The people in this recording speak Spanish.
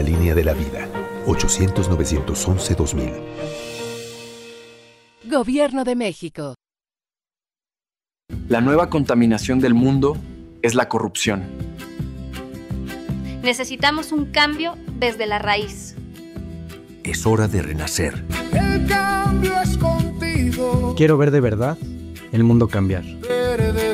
línea de la vida. 800-911-2000. Gobierno de México. La nueva contaminación del mundo es la corrupción. Necesitamos un cambio desde la raíz. Es hora de renacer. El cambio es contigo. Quiero ver de verdad el mundo cambiar.